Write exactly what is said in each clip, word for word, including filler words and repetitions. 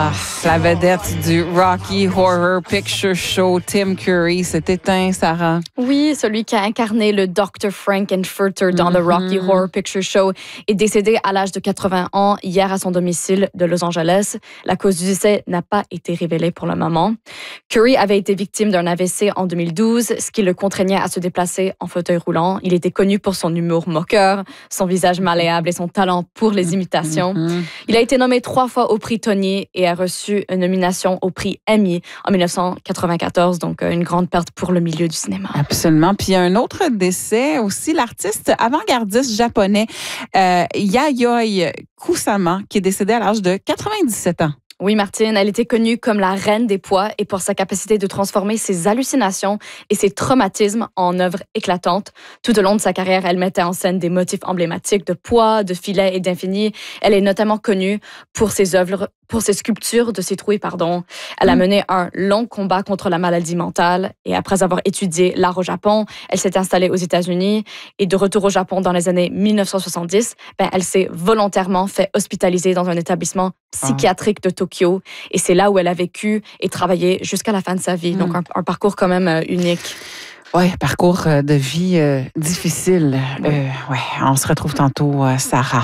Ah, la vedette du Rocky Horror Picture Show, Tim Curry, s'est éteint, Sarah. Oui, celui qui a incarné le docteur Frank-N-Furter dans mm-hmm. le Rocky Horror Picture Show est décédé à l'âge de quatre-vingts ans hier à son domicile de Los Angeles. La cause du décès n'a pas été révélée pour le moment. Curry avait été victime d'un A V C en deux mille douze, ce qui le contraignait à se déplacer en fauteuil roulant. Il était connu pour son humour moqueur, son visage malléable et son talent pour les imitations. Mm-hmm. Il a été nommé trois fois au prix Tony et a reçu une nomination au prix Emmy en dix-neuf cent quatre-vingt-quatorze, donc une grande perte pour le milieu du cinéma. Absolument. Puis il y a un autre décès aussi, l'artiste avant-gardiste japonais euh, Yayoi Kusama, qui est décédé à l'âge de quatre-vingt-dix-sept ans. Oui, Martine, elle était connue comme la reine des poids et pour sa capacité de transformer ses hallucinations et ses traumatismes en œuvres éclatantes. Tout au long de sa carrière, elle mettait en scène des motifs emblématiques de poids, de filets et d'infini. Elle est notamment connue pour ses œuvres, pour ses sculptures de ses trouées, pardon. Elle a mené un long combat contre la maladie mentale et après avoir étudié l'art au Japon, elle s'est installée aux États-Unis et de retour au Japon dans les années dix-neuf cent soixante-dix, ben, elle s'est volontairement fait hospitaliser dans un établissement psychiatrique de Tokyo et c'est là où elle a vécu et travaillé jusqu'à la fin de sa vie. Mm. Donc un, un parcours quand même euh, unique. Oui, parcours de vie euh, difficile. Oui. Euh, ouais, on se retrouve tantôt, euh, Sarah.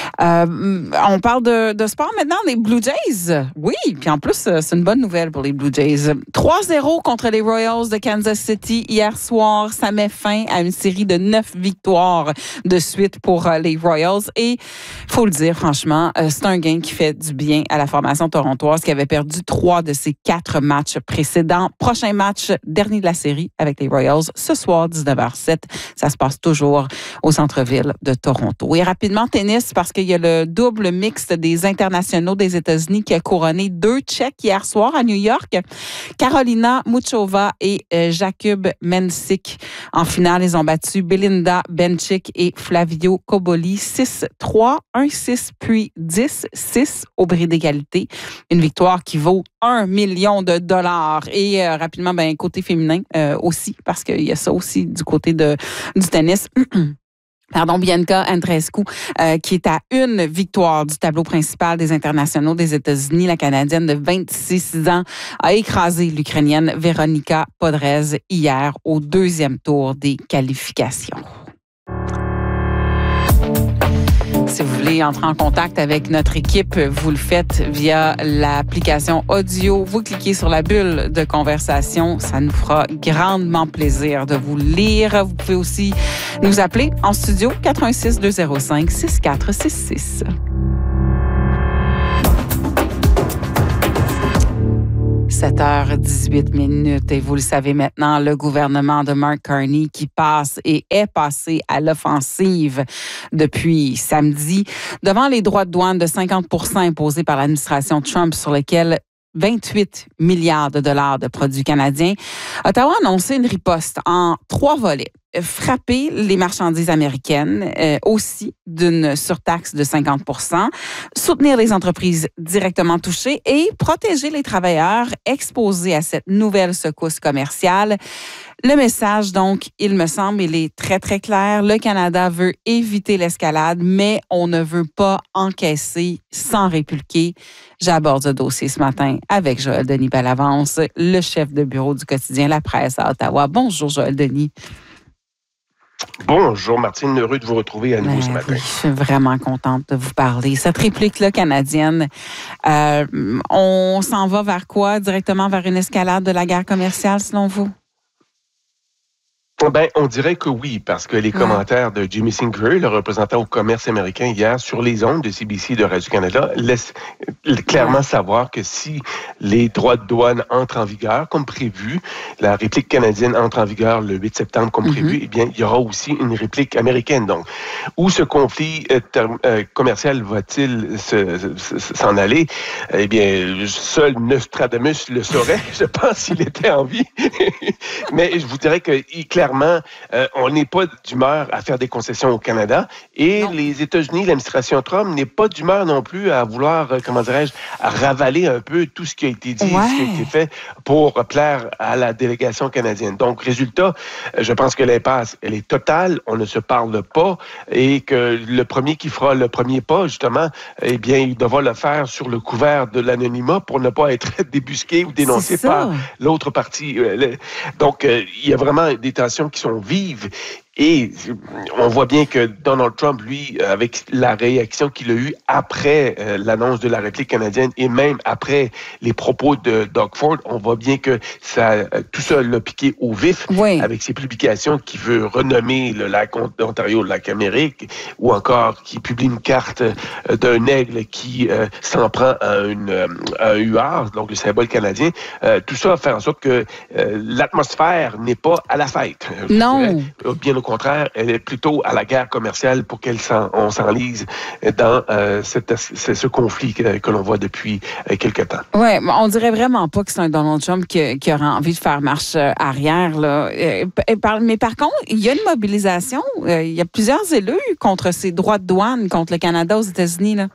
Euh, on parle de, de sport maintenant, des Blue Jays. Oui, puis en plus, c'est une bonne nouvelle pour les Blue Jays. trois zéro contre les Royals de Kansas City hier soir. Ça met fin à une série de neuf victoires de suite pour les Royals. Et il faut le dire, franchement, c'est un gain qui fait du bien à la formation torontoise qui avait perdu trois de ses quatre matchs précédents. Prochain match, dernier de la série avec les Royals. Ce soir, dix-neuf heures zéro sept. Ça se passe toujours au centre-ville de Toronto. Et rapidement, tennis, parce qu'il y a le double mixte des internationaux des États-Unis qui a couronné deux Tchèques hier soir à New York. Carolina Muchova et euh, Jakub Mensik. En finale, ils ont battu Belinda Bencic et Flavio Cobolli six trois, un six, puis dix six au bris d'égalité. Une victoire qui vaut un million de dollars. Et euh, rapidement, ben, côté féminin euh, aussi, parce qu'il y a ça aussi du côté de, du tennis. Pardon, Bianca Andreescu, euh, qui est à une victoire du tableau principal des internationaux des États-Unis. La Canadienne de vingt-six ans a écrasé l'Ukrainienne Veronika Podrez hier au deuxième tour des qualifications. Si vous voulez entrer en contact avec notre équipe, vous le faites via l'application audio. Vous cliquez sur la bulle de conversation. Ça nous fera grandement plaisir de vous lire. Vous pouvez aussi nous appeler en studio quatre un six, deux zéro cinq, six quatre six six. sept heures dix-huit minutes et vous le savez maintenant, le gouvernement de Mark Carney qui passe et est passé à l'offensive depuis samedi devant les droits de douane de cinquante pour cent imposés par l'administration Trump sur lesquels vingt-huit milliards de dollars de produits canadiens. Ottawa a annoncé une riposte en trois volets. Frapper les marchandises américaines, euh, aussi d'une surtaxe de cinquante pour cent, soutenir les entreprises directement touchées et protéger les travailleurs exposés à cette nouvelle secousse commerciale. Le message, donc, il me semble, il est très, très clair. Le Canada veut éviter l'escalade, mais on ne veut pas encaisser sans répliquer. J'aborde ce dossier ce matin avec Joël Denis Bellavance, le chef de bureau du quotidien La Presse à Ottawa. Bonjour, Joël Denis. Bonjour Martine, heureux de vous retrouver à nouveau ben, ce matin. Oui, je suis vraiment contente de vous parler. Cette réplique-là canadienne, euh, on s'en va vers quoi? Directement vers une escalade de la guerre commerciale, selon vous? Ben, on dirait que oui, parce que les ouais. commentaires de Jimmy Singer, le représentant au commerce américain hier sur les ondes de C B C de Radio-Canada, laissent clairement ouais. savoir que si les droits de douane entrent en vigueur, comme prévu, la réplique canadienne entre en vigueur le huit septembre, comme mm-hmm. prévu, eh bien, il y aura aussi une réplique américaine. Donc, où ce conflit euh, term- euh, commercial va-t-il se, se, s'en aller? Eh bien, seul Nostradamus le saurait, je pense, s'il était en vie. Mais je vous dirais que, clairement, clairement, euh, on n'est pas d'humeur à faire des concessions au Canada et non. les États-Unis, l'administration Trump n'est pas d'humeur non plus à vouloir, euh, comment dirais-je, à ravaler un peu tout ce qui a été dit, ouais. ce qui a été fait pour plaire à la délégation canadienne. Donc, résultat, je pense que l'impasse, elle est totale, on ne se parle pas et que le premier qui fera le premier pas, justement, eh bien, il devra le faire sur le couvert de l'anonymat pour ne pas être débusqué ou dénoncé par l'autre partie. Donc, il y a vraiment des tensions qui sont vives. Et on voit bien que Donald Trump, lui, avec la réaction qu'il a eue après euh, l'annonce de la réplique canadienne et même après les propos de Doug Ford, on voit bien que ça, tout ça l'a piqué au vif oui. avec ses publications qui veut renommer le lac d'Ontario le lac Amérique ou encore qui publie une carte euh, d'un aigle qui euh, s'en prend à, une, à un huard, donc le symbole canadien. Euh, tout ça fait en sorte que euh, l'atmosphère n'est pas à la fête. Non. Bien au contraire, elle est plutôt à la guerre commerciale pour qu'on s'en, s'enlise dans euh, cette, ce, ce conflit que, que l'on voit depuis euh, quelque temps. Oui, on dirait vraiment pas que c'est un Donald Trump qui, qui aura envie de faire marche arrière. Là. Mais par contre, il y a une mobilisation. Il y a plusieurs élus contre ces droits de douane contre le Canada aux États-Unis. Là.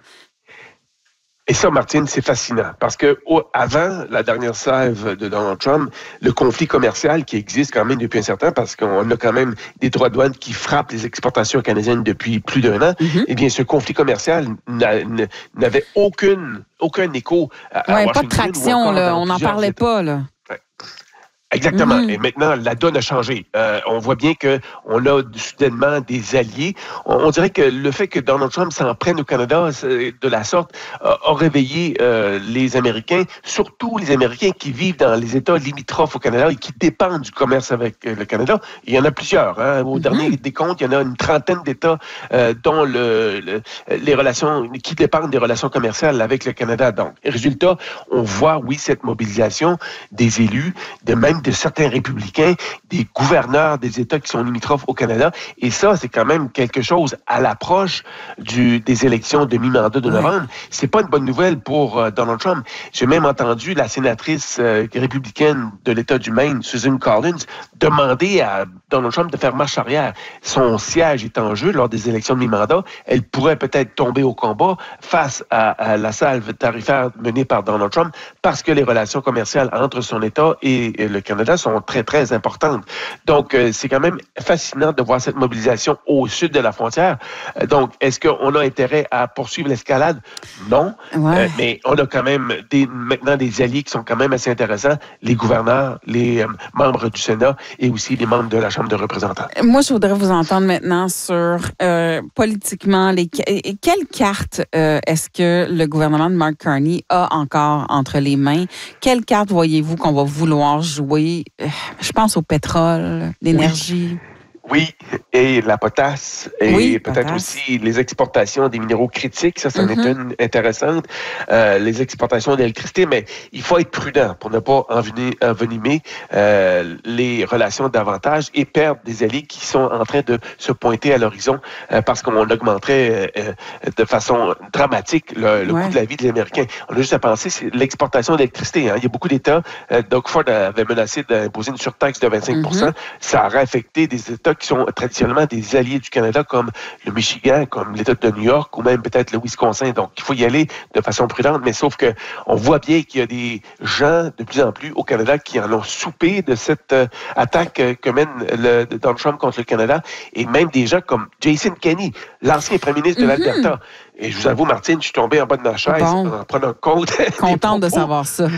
Et ça, Martine, c'est fascinant parce que au, avant la dernière salve de Donald Trump, le conflit commercial qui existe quand même depuis un certain temps, parce qu'on a quand même des droits de douane qui frappent les exportations canadiennes depuis plus d'un an, mm-hmm. eh bien, ce conflit commercial n'a, n'avait aucune, aucun écho à, ouais, à Washington. Pas de traction, là, on n'en parlait États. Pas, là. Exactement. Mmh. Et maintenant, la donne a changé. Euh, on voit bien qu'on a soudainement des alliés. On, on dirait que le fait que Donald Trump s'en prenne au Canada de la sorte a, a réveillé euh, les Américains, surtout les Américains qui vivent dans les États limitrophes au Canada et qui dépendent du commerce avec le Canada. Il y en a plusieurs. Hein. Au mmh. dernier décompte, il y en a une trentaine d'États euh, dont le, le, les relations, qui dépendent des relations commerciales avec le Canada. Donc, résultat, on voit, oui, cette mobilisation des élus, de même de certains républicains, des gouverneurs des États qui sont limitrophes au Canada. Et ça, c'est quand même quelque chose à l'approche du, des élections de mi-mandat de novembre. Ouais. C'est pas une bonne nouvelle pour euh, Donald Trump. J'ai même entendu la sénatrice euh, républicaine de l'État du Maine, Susan Collins, demander à Donald Trump de faire marche arrière. Son siège est en jeu lors des élections de mi-mandat. Elle pourrait peut-être tomber au combat face à, à la salve tarifaire menée par Donald Trump parce que les relations commerciales entre son État et, et le Canada sont très, très importantes. Donc, euh, c'est quand même fascinant de voir cette mobilisation au sud de la frontière. Euh, donc, est-ce qu'on a intérêt à poursuivre l'escalade? Non. Ouais. Euh, mais on a quand même des, maintenant des alliés qui sont quand même assez intéressants, les gouverneurs, les euh, membres du Sénat et aussi les membres de la Chambre de représentants. Moi, je voudrais vous entendre maintenant sur, euh, politiquement, les, quelle carte euh, est-ce que le gouvernement de Mark Carney a encore entre les mains? Quelle carte voyez-vous qu'on va vouloir jouer? Je pense au pétrole, l'énergie. Oui. Oui, et la potasse, et oui, peut-être potasse. Aussi les exportations des minéraux critiques, ça, c'en mm-hmm. est une intéressante. Euh, les exportations d'électricité, mais il faut être prudent pour ne pas envenimer euh, les relations davantage et perdre des alliés qui sont en train de se pointer à l'horizon euh, parce qu'on augmenterait euh, de façon dramatique le, le ouais. coût de la vie des Américains. On a juste à penser, c'est l'exportation d'électricité. Hein. Il y a beaucoup d'États. Euh, Doug Ford avait menacé d'imposer une surtaxe de vingt-cinq pour cent. Mm-hmm. Ça aurait affecté des États qui sont traditionnellement des alliés du Canada, comme le Michigan, comme l'État de New York, ou même peut-être le Wisconsin. Donc, il faut y aller de façon prudente, mais sauf que on voit bien qu'il y a des gens de plus en plus au Canada qui en ont soupé de cette euh, attaque euh, que mène le, Donald Trump contre le Canada, et même des gens comme Jason Kenney, l'ancien premier ministre de mm-hmm. l'Alberta. Et je vous avoue, Martine, je suis tombé en bas de ma chaise bon. en prenant compte. Contente de savoir ça.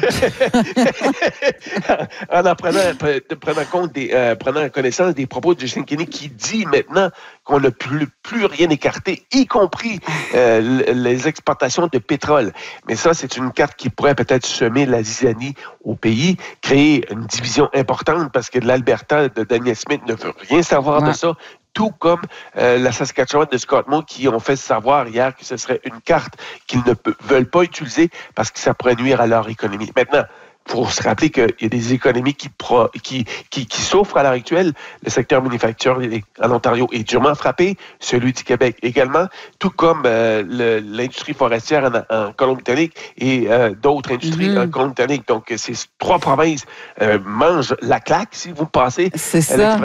en en prenant, de, prenant compte des, euh, prenant connaissance des propos de Jason Kenney qui dit maintenant qu'on n'a plus, plus rien écarté, y compris euh, les exportations de pétrole. Mais ça, c'est une carte qui pourrait peut-être semer la zizanie au pays, créer une division importante parce que l'Alberta de Daniel Smith ne veut rien savoir ouais. de ça. Tout comme euh, la Saskatchewan de Scott Moe qui ont fait savoir hier que ce serait une carte qu'ils ne pe- veulent pas utiliser parce que ça pourrait nuire à leur économie. Maintenant, il faut se rappeler qu'il y a des économies qui, pro, qui, qui, qui souffrent à l'heure actuelle. Le secteur manufacturier en Ontario est durement frappé, celui du Québec également, tout comme euh, le, l'industrie forestière en, en Colombie-Britannique et euh, d'autres industries mm-hmm. en Colombie-Britannique. Donc, ces trois provinces euh, mangent la claque, si vous passez C'est à l'expression.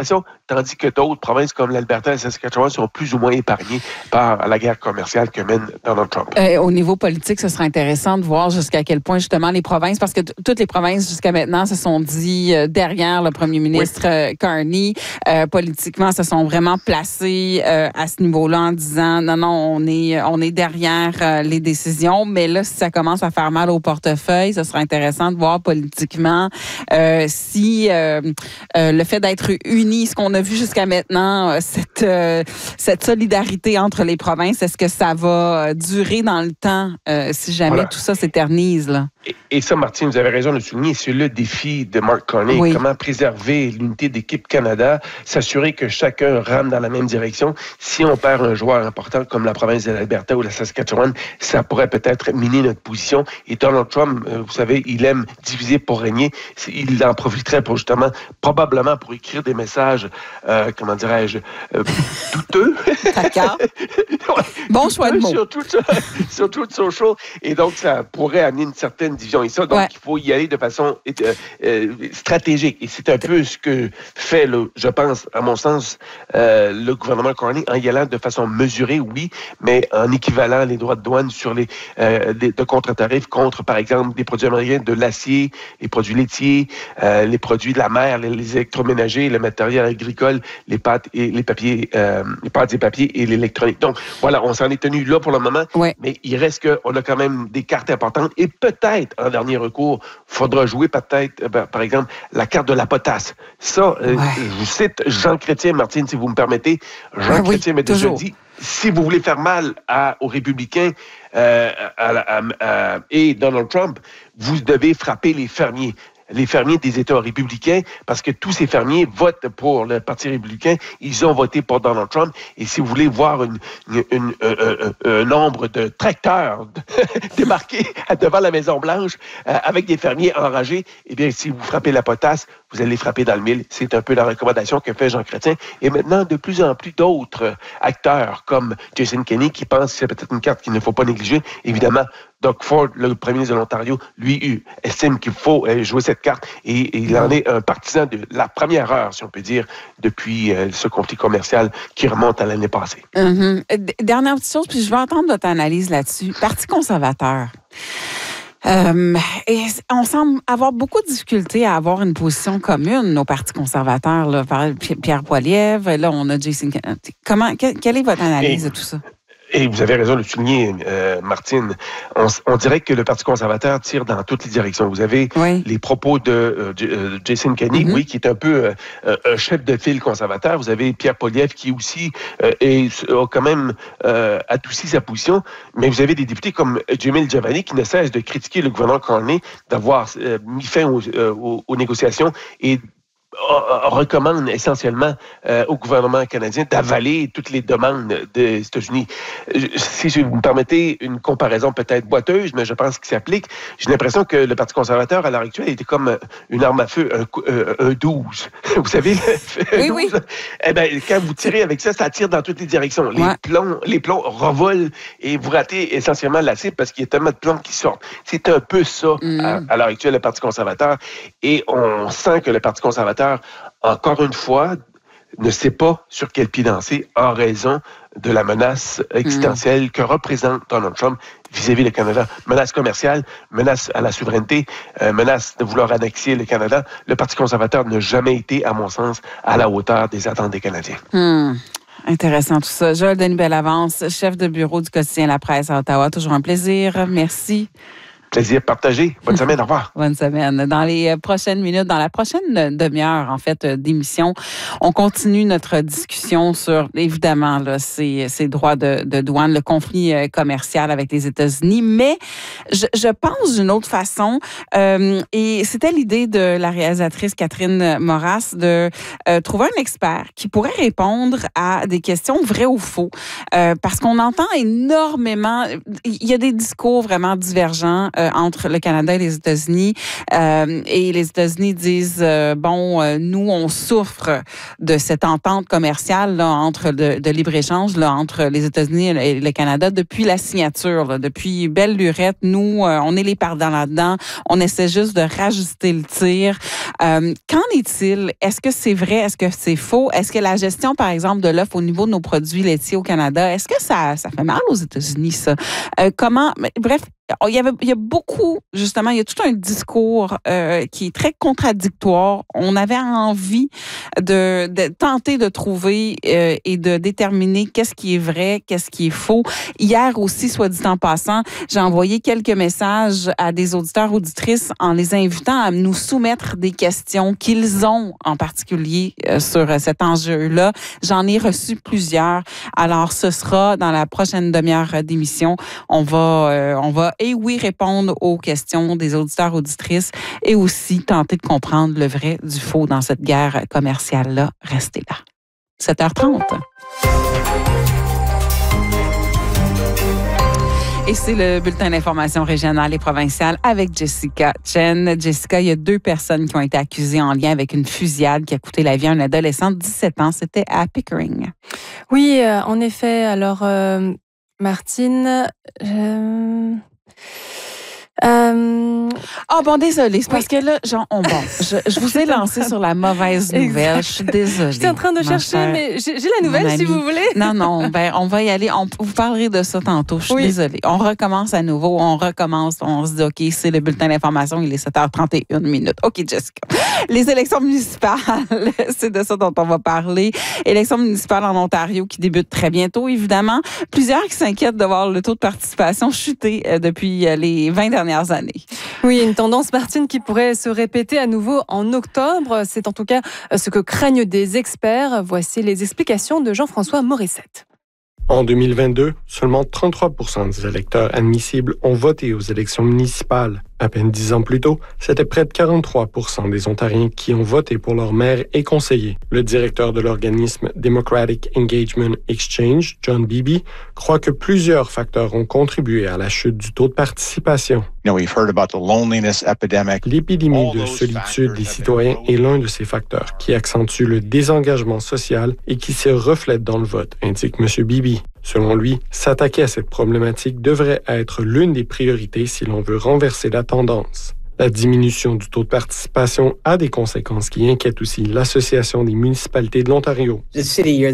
tandis que d'autres provinces comme l'Alberta et la Saskatchewan sont plus ou moins épargnées par la guerre commerciale que mène Donald Trump. Euh, au niveau politique, ce serait intéressant de voir jusqu'à quel point, justement, les provinces, parce que t- toutes les provinces, jusqu'à maintenant, se sont dit euh, derrière le premier ministre oui. euh, Carney. Euh, politiquement, se sont vraiment placés euh, à ce niveau-là en disant, non, non, on est, on est derrière euh, les décisions, mais là, si ça commence à faire mal au portefeuille, ce serait intéressant de voir politiquement euh, si euh, euh, le fait d'être unis, ce qu'on a vu jusqu'à maintenant, euh, cette, euh, cette solidarité entre les provinces, est-ce que ça va durer dans le temps euh, si jamais voilà. tout ça s'éternise, là? Et, et ça, Martine, vous avez raison de le souligner, c'est le défi de Mark Carney. Oui. Comment préserver l'unité d'équipe Canada, s'assurer que chacun rame dans la même direction. Si on perd un joueur important comme la province de l'Alberta ou la Saskatchewan, ça pourrait peut-être miner notre position. Et Donald Trump, euh, vous savez, il aime diviser pour régner. Il en profiterait pour justement, probablement pour écrire des messages, euh, comment dirais-je, euh, douteux. D'accord. ouais, bon choix de mots. Sur tout, sur tout social. Et donc, ça pourrait amener une certaine division. Et ça, donc, ouais. il faut y aller de façon euh, euh, stratégique. Et c'est un peu ce que fait, le, je pense, à mon sens, euh, le gouvernement Carney en y allant de façon mesurée, oui, mais en équivalent les droits de douane sur les euh, des, de contre-tarifs contre, par exemple, des produits américains, de l'acier, les produits laitiers, euh, les produits de la mer, les, les électroménagers, le matériel agricole, les pâtes et les papiers, euh, les pâtes et papiers et l'électronique. Donc, voilà, on s'en est tenu là pour le moment, ouais. mais il reste qu'on a quand même des cartes importantes et peut-être, en dernier recours, il faudra jouer peut-être, ben, par exemple, la carte de la potasse. Ça, euh, ouais. je vous cite Jean Chrétien, Martine, si vous me permettez. Jean oui, Chrétien m'a déjà dit, si vous voulez faire mal à, aux républicains euh, à, à, à, et Donald Trump, vous devez frapper les fermiers. Les fermiers des États républicains, parce que tous ces fermiers votent pour le Parti républicain. Ils ont voté pour Donald Trump. Et si vous voulez voir une, une, une, un, un, un nombre de tracteurs démarqués devant la Maison-Blanche euh, avec des fermiers enragés, eh bien, si vous frappez la potasse, vous allez frapper dans le mille. C'est un peu la recommandation que fait Jean Chrétien. Et maintenant, de plus en plus d'autres acteurs, comme Jason Kenney, qui pense que c'est peut-être une carte qu'il ne faut pas négliger. Évidemment, Doug Ford, le premier ministre de l'Ontario, lui, estime qu'il faut jouer cette carte et, et il en est un partisan de la première heure, si on peut dire, depuis euh, ce conflit commercial qui remonte à l'année passée. Mm-hmm. Dernière petite chose, puis je veux entendre votre analyse là-dessus. Parti conservateur. Euh, et on semble avoir beaucoup de difficultés à avoir une position commune, nos partis conservateurs. Là, par Pierre Poilievre, là, on a Jason. Comment, quelle est votre analyse et, de tout ça? Et vous avez raison de le souligner, euh, Martine. On, on dirait que le Parti conservateur tire dans toutes les directions. Vous avez oui. les propos de euh, euh, Jason Kenney, mm-hmm. oui, qui est un peu euh, un chef de file conservateur. Vous avez Pierre Poilievre, qui aussi euh, est, a quand même euh, adouci sa position. Mais vous avez des députés comme Jamil Javani, qui ne cesse de critiquer le gouvernement Carney d'avoir euh, mis fin aux, euh, aux, aux négociations et recommande essentiellement euh, au gouvernement canadien d'avaler toutes les demandes des États-Unis. Si je vous me permettez une comparaison peut-être boiteuse, mais je pense qu'il s'applique, j'ai l'impression que le Parti conservateur, à l'heure actuelle, était comme une arme à feu, un, un douze. Vous savez, le oui, douze, oui. Eh bien, quand vous tirez avec ça, ça tire dans toutes les directions. Les, ouais. plombs, les plombs revolent et vous ratez essentiellement la cible parce qu'il y a tellement de plombs qui sortent. C'est un peu ça, mm. à, à l'heure actuelle, le Parti conservateur. Et on sent que le Parti conservateur, encore une fois, ne sait pas sur quel pied danser en raison de la menace existentielle mmh. que représente Donald Trump vis-à-vis du Canada. Menace commerciale, menace à la souveraineté, euh, menace de vouloir annexer le Canada. Le Parti conservateur n'a jamais été, à mon sens, à la hauteur des attentes des Canadiens. Mmh. Intéressant tout ça. Joël Denis-Bellavance, chef de bureau du quotidien La Presse à Ottawa. Toujours un plaisir. Merci. Plaisir partagé. Bonne semaine, au revoir. Bonne semaine. Dans les prochaines minutes, dans la prochaine demi-heure, en fait, d'émission, on continue notre discussion sur, évidemment, là, ces, ces droits de, de douane, le conflit commercial avec les États-Unis, mais je, je pense d'une autre façon, euh, et c'était l'idée de la réalisatrice Catherine Moras de euh, trouver un expert qui pourrait répondre à des questions vraies ou faux, euh, parce qu'on entend énormément, il y a des discours vraiment divergents, euh, euh, entre le Canada et les États-Unis. Euh, et les États-Unis disent, euh, bon, euh, nous, on souffre de cette entente commerciale là, entre de, de libre-échange là, entre les États-Unis et le Canada depuis la signature, là, depuis belle lurette. Nous, euh, on est les perdants là-dedans. On essaie juste de rajuster le tir. Euh, qu'en est-il? Est-ce que c'est vrai? Est-ce que c'est faux? Est-ce que la gestion, par exemple, de l'offre au niveau de nos produits laitiers au Canada, est-ce que ça, ça fait mal aux États-Unis, ça? Euh, comment... Bref, il y, avait, il y a beaucoup, justement, il y a tout un discours euh, qui est très contradictoire. On avait envie de, de tenter de trouver euh, et de déterminer qu'est-ce qui est vrai, qu'est-ce qui est faux. Hier aussi, soit dit en passant, j'ai envoyé quelques messages à des auditeurs, auditrices en les invitant à nous soumettre des questions qu'ils ont en particulier euh, sur cet enjeu-là. J'en ai reçu plusieurs. Alors, ce sera dans la prochaine demi-heure d'émission. On va, euh, on va et oui, répondre aux questions des auditeurs, auditrices et aussi tenter de comprendre le vrai du faux dans cette guerre commerciale-là. Restez là. sept heures trente. Et c'est le bulletin d'information régionale et provinciale avec Jessica Chen. Jessica, il y a deux personnes qui ont été accusées en lien avec une fusillade qui a coûté la vie à un adolescent de dix-sept ans. C'était à Pickering. Oui, euh, en effet. Alors, euh, Martine... Euh... Euh... Ah oh, bon, désolée, c'est parce oui. que là, genre, on, bon, je, je vous ai lancé sur la mauvaise nouvelle. Exact. Je suis désolée. J'étais en train de chercher, chère, mais j'ai, j'ai la nouvelle si vous voulez. Non, non, ben on va y aller. On, vous parlerez de ça tantôt. Je suis oui. désolée. On recommence à nouveau. On recommence. On se dit, OK, c'est le bulletin d'information. Il est sept heures trente et une minutes. OK, Jessica. Les élections municipales, c'est de ça dont on va parler. Élections municipales en Ontario qui débutent très bientôt, évidemment. Plusieurs qui s'inquiètent de voir le taux de participation chuter depuis les vingt dernières années. Oui, une tendance, Martine, qui pourrait se répéter à nouveau en octobre. C'est en tout cas ce que craignent des experts. Voici les explications de Jean-François Morissette. En deux mille vingt-deux, seulement trente-trois pour cent des électeurs admissibles ont voté aux élections municipales. À peine dix ans plus tôt, c'était près de quarante-trois pour cent des Ontariens qui ont voté pour leur maire et conseiller. Le directeur de l'organisme Democratic Engagement Exchange, John Beebe, croit que plusieurs facteurs ont contribué à la chute du taux de participation. L'épidémie de solitude des citoyens est l'un de ces facteurs qui accentue le désengagement social et qui se reflète dans le vote, indique M. Beebe. Selon lui, s'attaquer à cette problématique devrait être l'une des priorités si l'on veut renverser la tendance. La diminution du taux de participation a des conséquences qui inquiètent aussi l'Association des municipalités de l'Ontario. Ce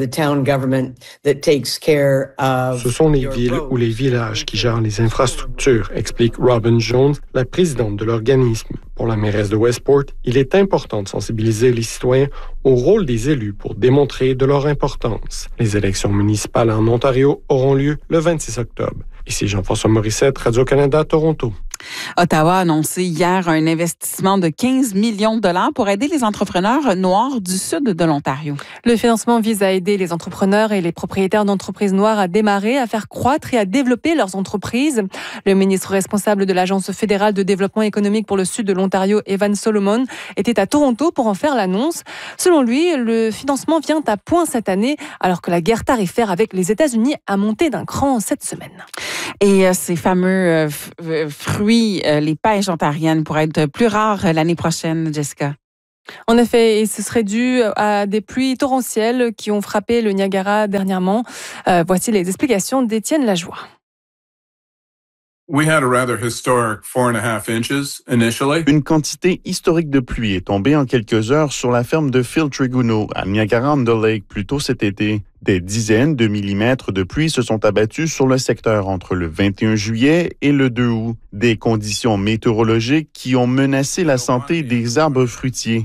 sont les villes ou les villages qui gèrent les infrastructures, explique Robin Jones, la présidente de l'organisme. Pour la mairesse de Westport, il est important de sensibiliser les citoyens au rôle des élus pour démontrer de leur importance. Les élections municipales en Ontario auront lieu le vingt-six octobre. Ici Jean-François Morissette, Radio-Canada, Toronto. Ottawa a annoncé hier un investissement de quinze millions de dollars pour aider les entrepreneurs noirs du sud de l'Ontario. Le financement vise à aider les entrepreneurs et les propriétaires d'entreprises noires à démarrer, à faire croître et à développer leurs entreprises. Le ministre responsable de l'Agence fédérale de développement économique pour le sud de l'Ontario, Evan Solomon, était à Toronto pour en faire l'annonce. Selon lui, le financement vient à point cette année, alors que la guerre tarifaire avec les États-Unis a monté d'un cran cette semaine. Et euh, ces fameux euh, f- fruits, euh, les pêches ontariennes, pourraient être plus rares euh, l'année prochaine, Jessica. En effet, et ce serait dû à des pluies torrentielles qui ont frappé le Niagara dernièrement. Euh, voici les explications d'Étienne Lajoie. Une quantité historique de pluie est tombée en quelques heures sur la ferme de Phil Triguno à Niagara-on-the-Lake plus tôt cet été. Des dizaines de millimètres de pluie se sont abattus sur le secteur entre le vingt et un juillet et le deux août. Des conditions météorologiques qui ont menacé la santé des arbres fruitiers.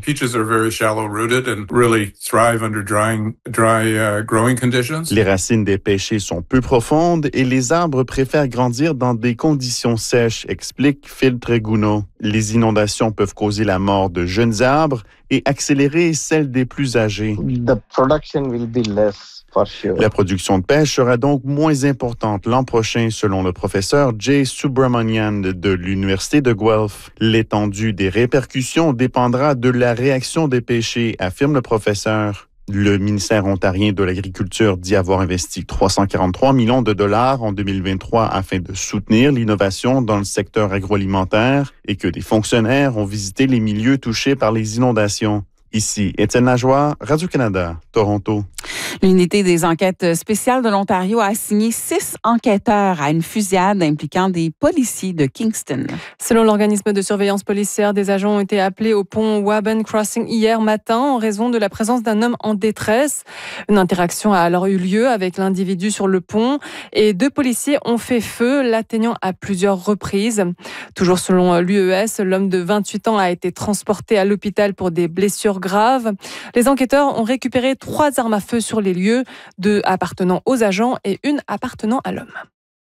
Les racines des pêchers sont peu profondes et les arbres préfèrent grandir dans des conditions sèches, explique Phil Triguno. Les inondations peuvent causer la mort de jeunes arbres et accélérer celle des plus âgés. The production will be less. La production de pêche sera donc moins importante l'an prochain, selon le professeur Jay Subramanian de l'Université de Guelph. L'étendue des répercussions dépendra de la réaction des pêchers, affirme le professeur. Le ministère ontarien de l'Agriculture dit avoir investi trois cent quarante-trois millions de dollars en deux mille vingt-trois afin de soutenir l'innovation dans le secteur agroalimentaire et que des fonctionnaires ont visité les milieux touchés par les inondations. Ici, Étienne Lajoie, Radio-Canada, Toronto. L'unité des enquêtes spéciales de l'Ontario a assigné six enquêteurs à une fusillade impliquant des policiers de Kingston. Selon l'organisme de surveillance policière, des agents ont été appelés au pont Waban Crossing hier matin en raison de la présence d'un homme en détresse. Une interaction a alors eu lieu avec l'individu sur le pont et deux policiers ont fait feu, l'atteignant à plusieurs reprises. Toujours selon l'U E S, l'homme de vingt-huit ans a été transporté à l'hôpital pour des blessures graves. Les enquêteurs ont récupéré trois armes à feu sur les lieux, deux appartenant aux agents et une appartenant à l'homme.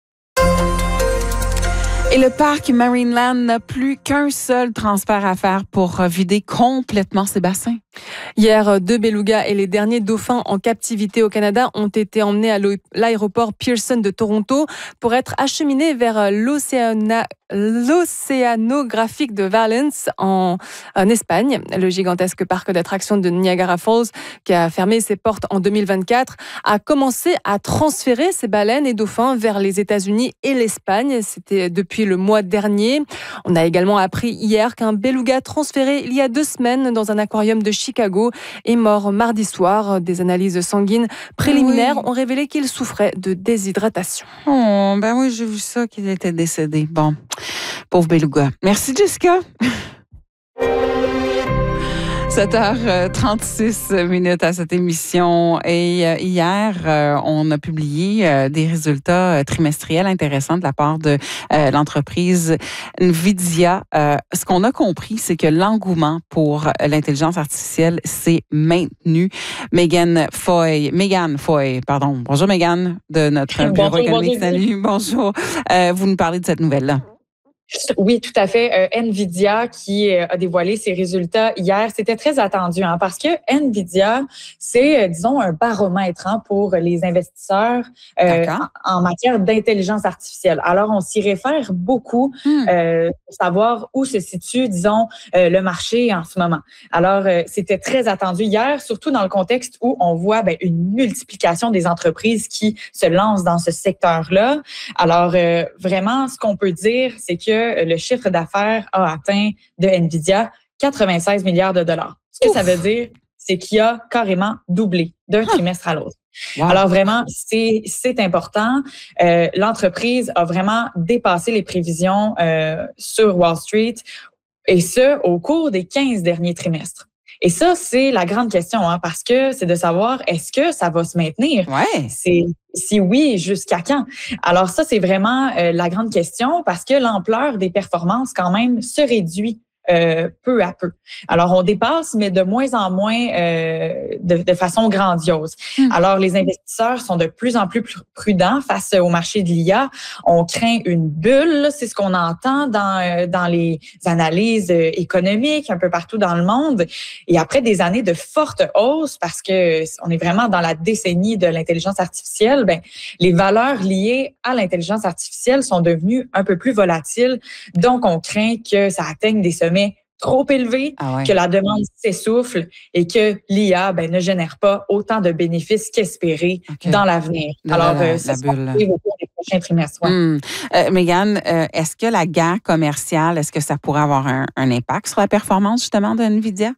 Et le parc Marineland n'a plus qu'un seul transfert à faire pour vider complètement ses bassins. Hier, deux belugas et les derniers dauphins en captivité au Canada ont été emmenés à l'aéroport Pearson de Toronto pour être acheminés vers l'Océana, l'Océanographique de Valence en, en Espagne. Le gigantesque parc d'attractions de Niagara Falls, qui a fermé ses portes en deux mille vingt-quatre, a commencé à transférer ses baleines et dauphins vers les États-Unis et l'Espagne. C'était depuis le mois dernier. On a également appris hier qu'un beluga transféré il y a deux semaines dans un aquarium de Chicago est mort mardi soir. Des analyses sanguines préliminaires oui. ont révélé qu'il souffrait de déshydratation. Oh, ben oui, j'ai vu ça, qu'il était décédé. Bon, pauvre beluga. Merci, Jessica. sept heures trente-six minutes à cette émission. Et euh, hier, euh, on a publié euh, des résultats trimestriels intéressants de la part de euh, l'entreprise NVIDIA. Euh, ce qu'on a compris, c'est que l'engouement pour l'intelligence artificielle s'est maintenu. Megan Foy, Megan Foy, pardon. Bonjour Megan, de notre bureau bonjour, économique. bonjour. Salut, bonjour. Euh, vous nous parlez de cette nouvelle-là. Oui, tout à fait. Euh, NVIDIA qui euh, a dévoilé ses résultats hier, c'était très attendu hein, parce que NVIDIA, c'est, euh, disons, un baromètre hein, pour les investisseurs euh, en, en matière d'intelligence artificielle. Alors, on s'y réfère beaucoup hmm. euh, pour savoir où se situe, disons, euh, le marché en ce moment. Alors, euh, c'était très attendu hier, surtout dans le contexte où on voit ben, une multiplication des entreprises qui se lancent dans ce secteur-là. Alors, euh, vraiment, ce qu'on peut dire, c'est que le chiffre d'affaires a atteint de NVIDIA quatre-vingt-seize milliards de dollars. Ce que Ouf. Ça veut dire, c'est qu'il a carrément doublé d'un trimestre à l'autre. Wow. Alors vraiment, c'est c'est important. Euh, l'entreprise a vraiment dépassé les prévisions euh, sur Wall Street et ce, au cours des quinze derniers trimestres. Et ça, c'est la grande question, hein, parce que c'est de savoir, est-ce que ça va se maintenir? Ouais. C'est, si oui, jusqu'à quand? Alors ça, c'est vraiment euh, la grande question parce que l'ampleur des performances, quand même, se réduit euh, peu à peu. Alors, on dépasse, mais de moins en moins euh, de, de façon grandiose. Mmh. Alors, les investisseurs sont de plus en plus prudents face au marché de l'I A. On craint une bulle, c'est ce qu'on entend dans, dans les analyses économiques un peu partout dans le monde. Et après des années de forte hausse, parce que on est vraiment dans la décennie de l'intelligence artificielle, ben, les valeurs liées à l'intelligence artificielle sont devenues un peu plus volatiles. Donc, on craint que ça atteigne des sommets trop élevé, ah ouais. que la demande s'essouffle et que l'I A ben, ne génère pas autant de bénéfices qu'espérés okay. dans l'avenir. De Alors, la, euh, la ça bulle. va arriver au cours des prochains trimestres. Ouais. Hum. Euh, Megan, euh, est-ce que la guerre commerciale, est-ce que ça pourrait avoir un, un impact sur la performance justement de NVIDIA?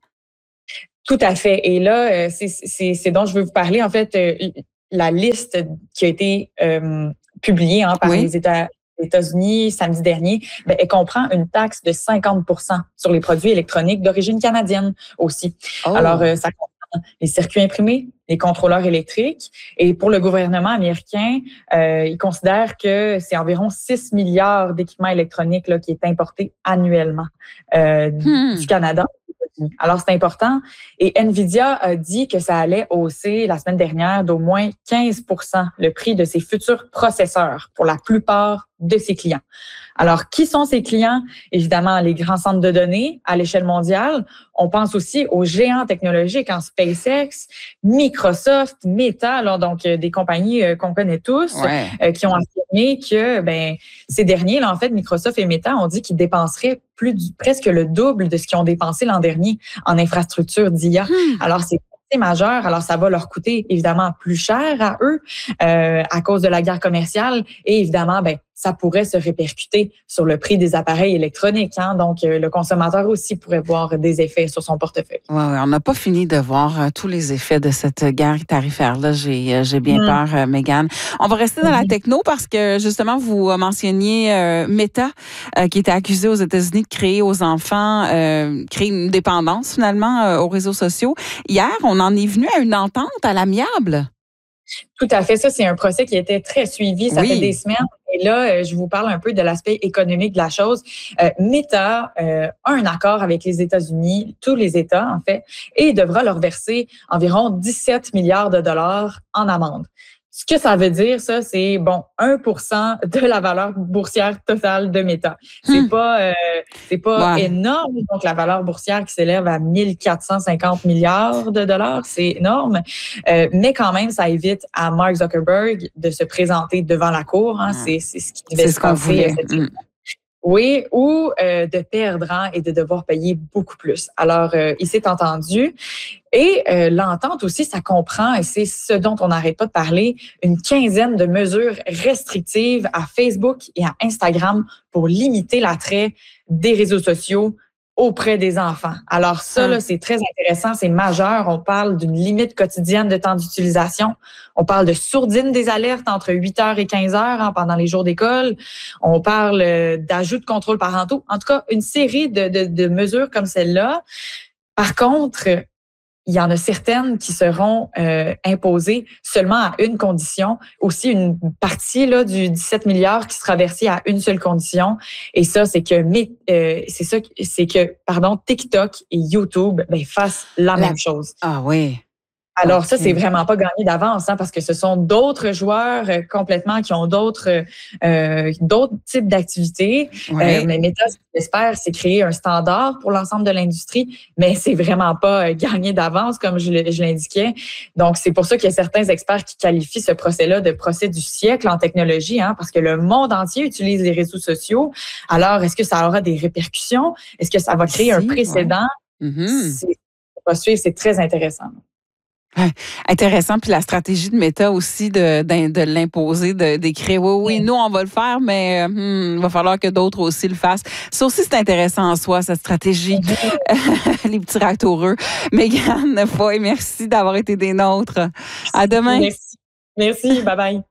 Tout à fait. Et là, c'est, c'est, c'est dont je veux vous parler. En fait, euh, la liste qui a été euh, publiée hein, par oui. les États États-Unis samedi dernier, ben, elle comprend une taxe de cinquante pour cent sur les produits électroniques d'origine canadienne aussi. Oh. Alors, euh, ça comprend les circuits imprimés, les contrôleurs électriques. Et pour le gouvernement américain, euh, il considère que c'est environ six milliards d'équipements électroniques là, qui est importé annuellement euh, hmm. du Canada. Alors, c'est important. Et NVIDIA a dit que ça allait hausser la semaine dernière d'au moins quinze pour cent le prix de ses futurs processeurs pour la plupart de ses clients. Alors, qui sont ces clients? Évidemment, les grands centres de données à l'échelle mondiale. On pense aussi aux géants technologiques en SpaceX, Microsoft, Meta, alors donc des compagnies euh, qu'on connaît tous, ouais. euh, qui ont affirmé que ben ces derniers, là, en fait, Microsoft et Meta ont dit qu'ils dépenseraient plus du, presque le double de ce qu'ils ont dépensé l'an dernier en infrastructure d'I A. Hmm. Alors, c'est quantité majeure. Alors, ça va leur coûter évidemment plus cher à eux euh, à cause de la guerre commerciale et évidemment, ben ça pourrait se répercuter sur le prix des appareils électroniques. Hein? Donc, euh, le consommateur aussi pourrait voir des effets sur son portefeuille. Oui, ouais, on n'a pas fini de voir euh, tous les effets de cette guerre tarifaire-là. J'ai, euh, j'ai bien mmh. peur, euh, Mégane. On va rester dans mmh. la techno parce que, justement, vous mentionniez euh, Meta, euh, qui était accusé aux États-Unis de créer aux enfants, euh, créer une dépendance, finalement, euh, aux réseaux sociaux. Hier, on en est venu à une entente à l'amiable. Tout à fait. Ça, c'est un procès qui a été très suivi. Ça oui. fait des semaines. Et là, je vous parle un peu de l'aspect économique de la chose. Euh, Meta euh, a un accord avec les États-Unis, tous les États, en fait, et devra leur verser environ dix-sept milliards de dollars en amende. Ce que ça veut dire, ça, c'est, bon, un pour cent de la valeur boursière totale de Meta. C'est hum. pas, euh, c'est pas ouais. énorme. Donc, la valeur boursière qui s'élève à mille quatre cent cinquante milliards de dollars, c'est énorme. Euh, mais quand même, ça évite à Mark Zuckerberg de se présenter devant la cour. Hein. Hum. C'est, c'est ce qui devait se passer. Oui, ou euh, de perdre hein, et de devoir payer beaucoup plus. Alors, euh, il s'est entendu. Et euh, l'entente aussi, ça comprend, et c'est ce dont on n'arrête pas de parler, une quinzaine de mesures restrictives à Facebook et à Instagram pour limiter l'attrait des réseaux sociaux auprès des enfants. Alors ça, là, c'est très intéressant, c'est majeur. On parle d'une limite quotidienne de temps d'utilisation. On parle de sourdine des alertes entre huit heures et quinze heures hein, pendant les jours d'école. On parle euh, d'ajout de contrôles parentaux. En tout cas, une série de, de, de mesures comme celle-là. Par contre, il y en a certaines qui seront euh, imposées seulement à une condition. Aussi, une partie là du dix-sept milliards qui sera versée à une seule condition. Et ça, c'est que euh, c'est ça, c'est que pardon, TikTok et YouTube ben, fassent la, la même chose. Ah oui. Alors okay. ça, c'est vraiment pas gagné d'avance, hein, parce que ce sont d'autres joueurs euh, complètement qui ont d'autres euh, d'autres types d'activités. Ouais. Euh, mais Meta, ce que j'espère, c'est créer un standard pour l'ensemble de l'industrie, mais c'est vraiment pas euh, gagné d'avance, comme je, je l'indiquais. Donc, c'est pour ça qu'il y a certains experts qui qualifient ce procès-là de procès du siècle en technologie, hein, parce que le monde entier utilise les réseaux sociaux. Alors, est-ce que ça aura des répercussions? Est-ce que ça va créer si, un précédent? Ouais. Mm-hmm. C'est, pas suivre, c'est très intéressant. Ouais, intéressant. Puis la stratégie de Meta aussi de, de, de l'imposer, de, d'écrire oui, oui, nous, on va le faire, mais hmm, il va falloir que d'autres aussi le fassent. Ça aussi, c'est intéressant en soi, cette stratégie. Les petits ratoureux. Mégane Foy, merci d'avoir été des nôtres. À demain. Merci. Merci. Bye-bye.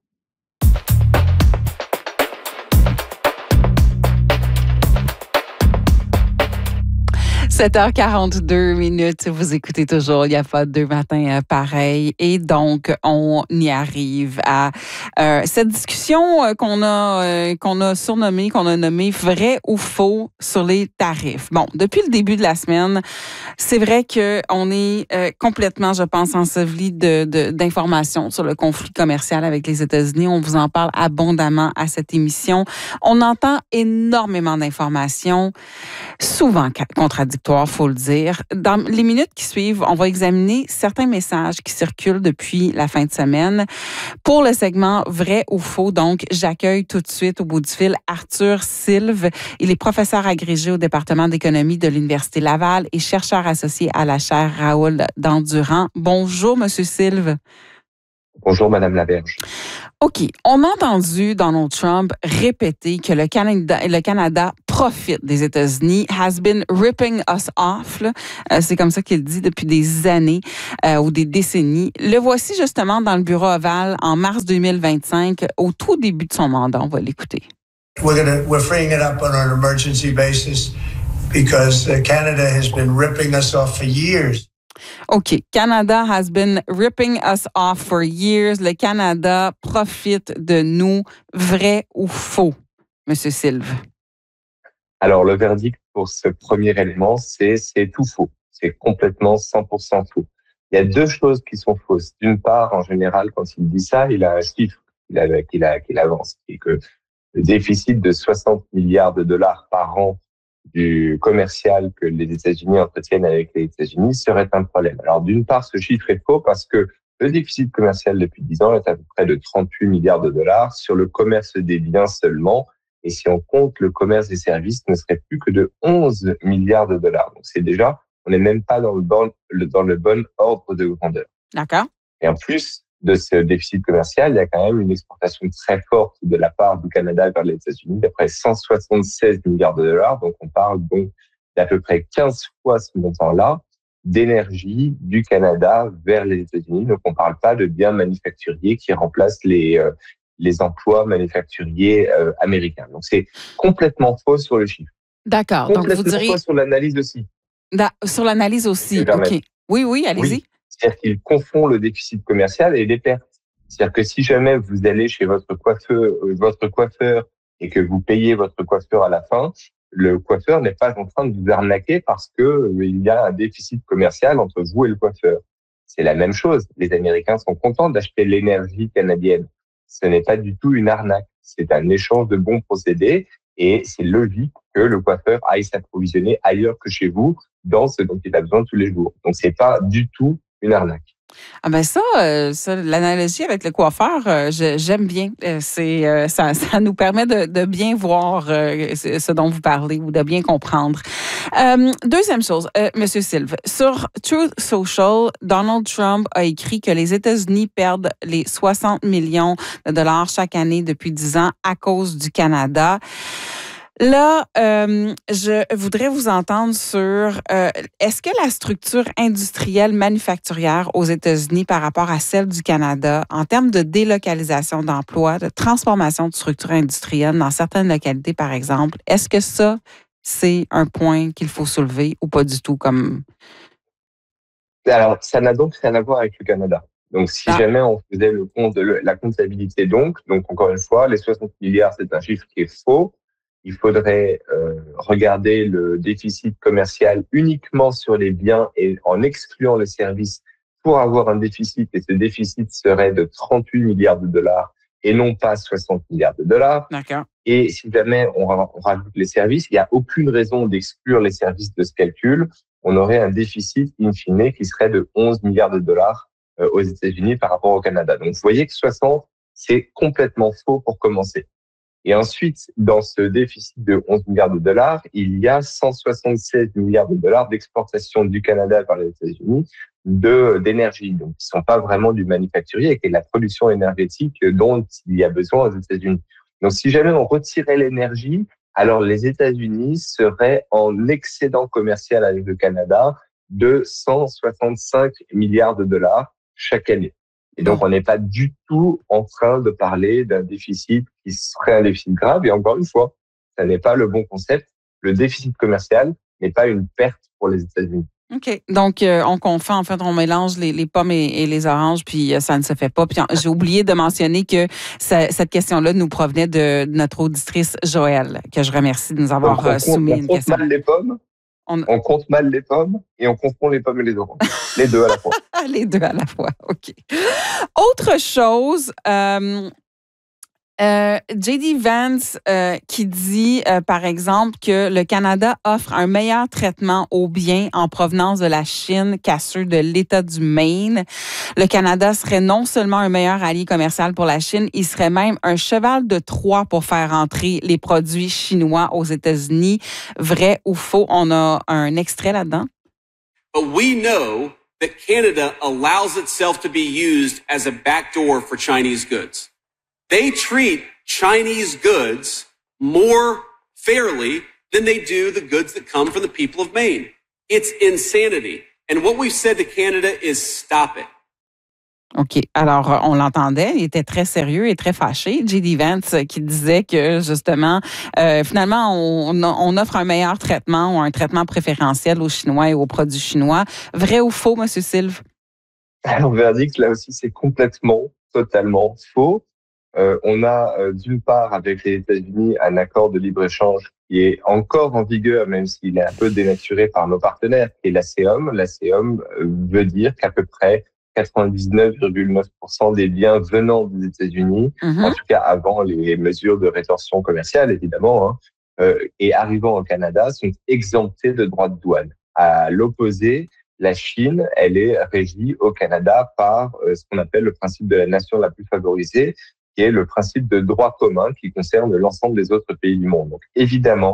sept heures quarante-deux minutes, vous écoutez toujours Il y a pas deux matins euh, pareil. Et donc, on y arrive à euh, cette discussion euh, qu'on a euh, qu'on a surnommée, qu'on a nommée vrai ou faux sur les tarifs. Bon, depuis le début de la semaine, c'est vrai qu'on est euh, complètement, je pense, enseveli de, de, d'informations sur le conflit commercial avec les États-Unis. On vous en parle abondamment à cette émission. On entend énormément d'informations, souvent contradictoires, faut le dire. Dans les minutes qui suivent, on va examiner certains messages qui circulent depuis la fin de semaine. Pour le segment vrai ou faux, donc, j'accueille tout de suite au bout du fil Arthur Sylve. Il est professeur agrégé au département d'économie de l'Université Laval et chercheur associé à la chaire Raoul Dandurand. Bonjour, Monsieur Sylve. Bonjour, Madame Laberge. OK. On a entendu Donald Trump répéter que le Canada, le Canada profite des États-Unis, has been ripping us off. Là. Euh, c'est comme ça qu'il dit depuis des années euh, ou des décennies. Le voici justement dans le bureau ovale en mars deux mille vingt-cinq, au tout début de son mandat. On va l'écouter. We're gonna, we're freeing it up on an emergency basis because Canada has been ripping us off for years. OK. Canada has been ripping us off for years. Le Canada profite de nous. Vrai ou faux, Monsieur Sylve? Alors, le verdict pour ce premier élément, c'est c'est tout faux. C'est complètement cent pour cent faux. Il y a deux choses qui sont fausses. D'une part, en général, quand il dit ça, il a un chiffre qu'il, a, qu'il, a, qu'il avance, qui est que le déficit de soixante milliards de dollars par an du commercial que les États-Unis entretiennent avec les États-Unis serait un problème. Alors, d'une part, ce chiffre est faux parce que le déficit commercial depuis dix ans est à peu près de trente-huit milliards de dollars sur le commerce des biens seulement. Et si on compte le commerce des services, ne serait plus que de onze milliards de dollars. Donc, c'est déjà On n'est même pas dans le bon, le, dans le bon ordre de grandeur. D'accord. Et en plus de ce déficit commercial, il y a quand même une exportation très forte de la part du Canada vers les États-Unis, d'à près cent soixante-seize milliards de dollars. Donc, on parle donc d'à peu près quinze fois ce montant-là d'énergie du Canada vers les États-Unis. Donc, on ne parle pas de biens manufacturiers qui remplacent les, euh, les emplois manufacturiers euh, américains. Donc, c'est complètement faux sur le chiffre. D'accord. Complètement Donc, vous diriez... faux sur l'analyse aussi. Da... Sur l'analyse aussi, OK. Oui, oui, allez-y. Oui. C'est-à-dire qu'il confond le déficit commercial et les pertes. C'est-à-dire que si jamais vous allez chez votre coiffeur, votre coiffeur et que vous payez votre coiffeur à la fin, le coiffeur n'est pas en train de vous arnaquer parce que il y a un déficit commercial entre vous et le coiffeur. C'est la même chose. Les Américains sont contents d'acheter l'énergie canadienne. Ce n'est pas du tout une arnaque. C'est un échange de bons procédés et c'est logique que le coiffeur aille s'approvisionner ailleurs que chez vous dans ce dont il a besoin tous les jours. Donc, c'est pas du tout une arnaque. Ah ben ça, euh, ça l'analogie avec le coiffeur, euh, je, j'aime bien. Euh, c'est euh, ça, ça nous permet de, de bien voir euh, ce dont vous parlez ou de bien comprendre. Euh, deuxième chose, euh, Monsieur Silve, sur Truth Social, Donald Trump a écrit que les États-Unis perdent les soixante millions de dollars chaque année depuis dix ans à cause du Canada. Là, euh, je voudrais vous entendre sur euh, est-ce que la structure industrielle manufacturière aux États-Unis par rapport à celle du Canada, en termes de délocalisation d'emplois, de transformation de structure industrielle dans certaines localités, par exemple, est-ce que ça, c'est un point qu'il faut soulever ou pas du tout comme... Alors, ça n'a donc rien à voir avec le Canada. Donc, si ah. jamais on faisait le compte de la comptabilité, donc, donc encore une fois, les soixante milliards, c'est un chiffre qui est faux. Il faudrait euh, regarder le déficit commercial uniquement sur les biens et en excluant les services pour avoir un déficit. Et ce déficit serait de trente-huit milliards de dollars et non pas soixante milliards de dollars. D'accord. Et si jamais on, on rajoute les services, il n'y a aucune raison d'exclure les services de ce calcul. On aurait un déficit in fine qui serait de onze milliards de dollars euh, aux États-Unis par rapport au Canada. Donc, vous voyez que soixante, c'est complètement faux pour commencer. Et ensuite, dans ce déficit de onze milliards de dollars, il y a cent soixante-seize milliards de dollars d'exportation du Canada vers les États-Unis de, d'énergie. Donc, qui ne sont pas vraiment du manufacturier, qui est la production énergétique dont il y a besoin aux États-Unis. Donc, si jamais on retirait l'énergie, alors les États-Unis seraient en excédent commercial avec le Canada de cent soixante-cinq milliards de dollars chaque année. Et donc, on n'est pas du tout en train de parler d'un déficit qui serait un déficit grave. Et encore une fois, ça n'est pas le bon concept. Le déficit commercial n'est pas une perte pour les États-Unis. OK. Donc, euh, on confond, en fait, on mélange les, les pommes et, et les oranges, puis euh, ça ne se fait pas. Puis j'ai oublié de mentionner que ça, cette question-là nous provenait de notre auditrice Joëlle, que je remercie de nous avoir donc, on soumis compte, une on question. Compte mal les pommes. On... on compte mal les pommes et on confond les pommes et les oranges. Les deux à la fois. Les deux à la fois, OK. Autre chose, euh, euh, J D Vance euh, qui dit, euh, par exemple, que le Canada offre un meilleur traitement aux biens en provenance de la Chine qu'à ceux de l'État du Maine. Le Canada serait non seulement un meilleur allié commercial pour la Chine, il serait même un cheval de Troie pour faire entrer les produits chinois aux États-Unis. Vrai ou faux? On a un extrait là-dedans. But we know that Canada allows itself to be used as a backdoor for Chinese goods. They treat Chinese goods more fairly than they do the goods that come from the people of Maine. It's insanity. And what we've said to Canada is stop it. OK. Alors, on l'entendait, il était très sérieux et très fâché. J D Vance qui disait que, justement, euh, finalement, on, on offre un meilleur traitement ou un traitement préférentiel aux Chinois et aux produits chinois. Vrai ou faux, M. Silve? Alors, verdict, là aussi, c'est complètement, totalement faux. Euh, on a, euh, d'une part, avec les États-Unis, un accord de libre-échange qui est encore en vigueur, même s'il est un peu dénaturé par nos partenaires, qui est l'A C E M. L'A C E M veut dire qu'à peu près quatre-vingt-dix-neuf virgule neuf pour cent des biens venant des États-Unis, mm-hmm. en tout cas avant les mesures de rétorsion commerciale, évidemment, hein, euh, et arrivant au Canada, sont exemptés de droits de douane. À l'opposé, la Chine, elle est régie au Canada par euh, ce qu'on appelle le principe de la nation la plus favorisée, qui est le principe de droit commun qui concerne l'ensemble des autres pays du monde. Donc, évidemment,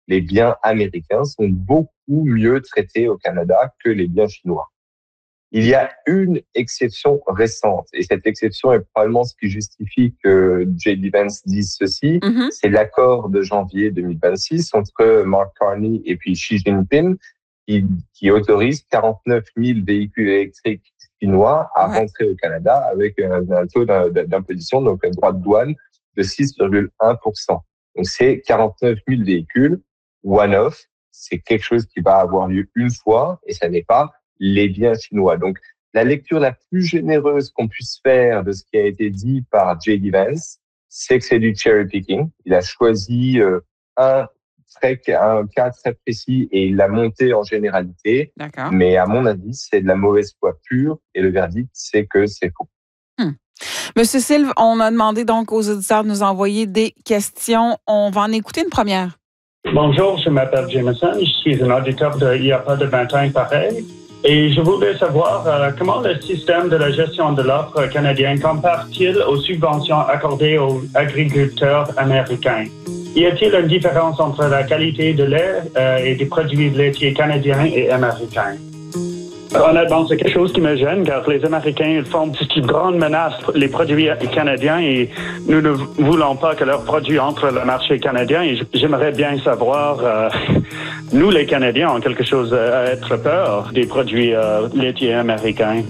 les biens américains sont beaucoup mieux traités au Canada que les biens chinois. Il y a une exception récente, et cette exception est probablement ce qui justifie que J D Vance dise ceci, mm-hmm. c'est l'accord de janvier deux mille vingt-six entre Mark Carney et puis Xi Jinping qui, qui autorise quarante-neuf mille véhicules électriques chinois à ouais. rentrer au Canada avec un, un taux d'imposition, donc un droit de douane de six virgule un pour cent. Donc c'est quarante-neuf mille véhicules one-off, c'est quelque chose qui va avoir lieu une fois et ça n'est pas les biens chinois. Donc, la lecture la plus généreuse qu'on puisse faire de ce qui a été dit par J D Vance, c'est que c'est du cherry picking. Il a choisi euh, un, très, un cas très précis et il l'a monté en généralité. D'accord. Mais à mon avis, c'est de la mauvaise foi pure et le verdict, c'est que c'est faux. Hmm. Monsieur Sylve, on a demandé donc aux auditeurs de nous envoyer des questions. On va en écouter une première. Bonjour, je m'appelle Jameson. Je suis un auditeur de il y a pas de vingt ans pareil. Et je voulais savoir euh, comment le système de la gestion de l'offre canadien compare-t-il aux subventions accordées aux agriculteurs américains? Y a-t-il une différence entre la qualité de lait euh, et des produits laitiers canadiens et américains? Honnêtement, c'est quelque chose qui me gêne car les Américains ils font une grande menace pour les produits canadiens et nous ne voulons pas que leurs produits entrent le marché canadien et j'aimerais bien savoir, euh, nous les Canadiens ont quelque chose à être peur des produits euh, laitiers américains.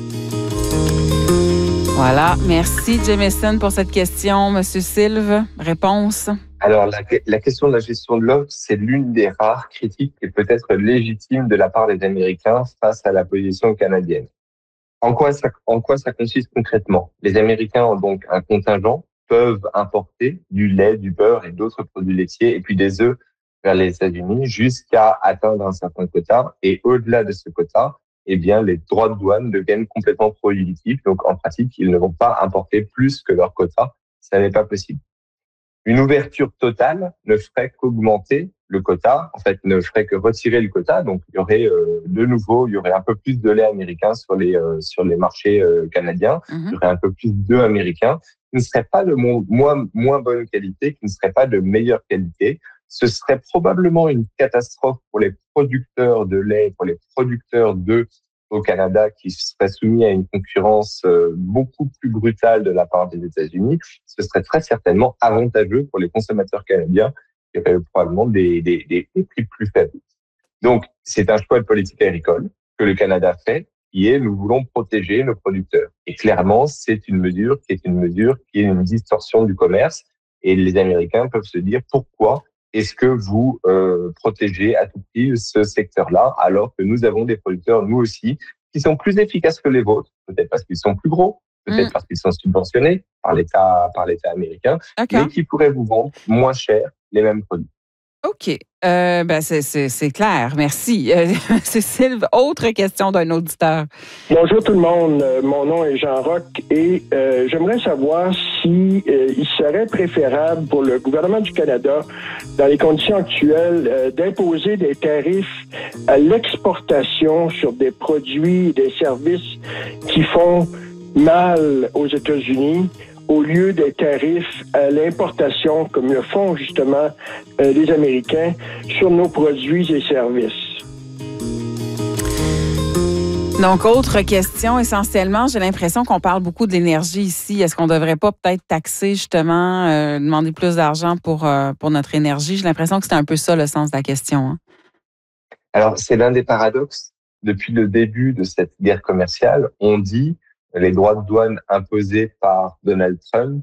Voilà, merci Jameson pour cette question. Monsieur Sylve, réponse? Alors, la, la question de la gestion de l'offre, c'est l'une des rares critiques et peut-être légitimes de la part des Américains face à la position canadienne. En quoi ça, en quoi ça consiste concrètement? Les Américains ont donc un contingent, peuvent importer du lait, du beurre et d'autres produits laitiers et puis des œufs vers les États-Unis jusqu'à atteindre un certain quota. Et au-delà de ce quota, eh bien, les droits de douane deviennent complètement prohibitifs. Donc, en pratique, ils ne vont pas importer plus que leur quota. Ça n'est pas possible. Une ouverture totale ne ferait qu'augmenter le quota, en fait, ne ferait que retirer le quota. Donc, il y aurait euh, de nouveau, il y aurait un peu plus de lait américain sur les euh, sur les marchés euh, canadiens. Mm-hmm. Il y aurait un peu plus d'œufs américains qui ne seraient pas de mo- moins moins bonne qualité, qui ne seraient pas de meilleure qualité. Ce serait probablement une catastrophe pour les producteurs de lait, pour les producteurs d'œufs au Canada qui seraient soumis à une concurrence euh, beaucoup plus brutale de la part des États-Unis. Ce serait très certainement avantageux pour les consommateurs canadiens qui auraient probablement des, des, des, des prix plus faibles. Donc, c'est un choix de politique agricole que le Canada fait, qui est nous voulons protéger nos producteurs. Et clairement, c'est une mesure qui est une mesure qui est une distorsion du commerce. Et les Américains peuvent se dire pourquoi est-ce que vous euh, protégez à tout prix ce secteur-là alors que nous avons des producteurs, nous aussi, qui sont plus efficaces que les vôtres, peut-être parce qu'ils sont plus gros, peut-être mmh. parce qu'ils sont subventionnés par l'État, par l'État américain, okay. mais qui pourraient vous vendre moins cher les mêmes produits. OK. Euh, ben c'est, c'est, c'est clair. Merci. Euh, c'est Sylve. Autre question d'un auditeur. Bonjour tout le monde. Mon nom est Jean Roch et euh, j'aimerais savoir si euh, il serait préférable pour le gouvernement du Canada, dans les conditions actuelles, euh, d'imposer des tarifs à l'exportation sur des produits et des services qui font mal aux États-Unis, au lieu des tarifs à l'importation, comme le font justement euh, les Américains, sur nos produits et services. Donc, autre question, essentiellement, j'ai l'impression qu'on parle beaucoup de l'énergie ici. Est-ce qu'on ne devrait pas peut-être taxer, justement, euh, demander plus d'argent pour, euh, pour notre énergie? J'ai l'impression que c'est un peu ça le sens de la question. Hein? Alors, c'est l'un des paradoxes. Depuis le début de cette guerre commerciale, on dit les droits de douane imposés par Donald Trump